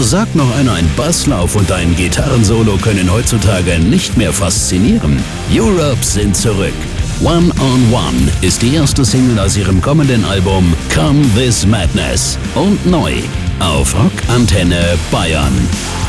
Sagt noch einer, ein Basslauf und ein Gitarrensolo können heutzutage nicht mehr faszinieren? Europe sind zurück. One on One ist die erste Single aus ihrem kommenden Album Come This Madness und neu auf Rock Antenne Bayern.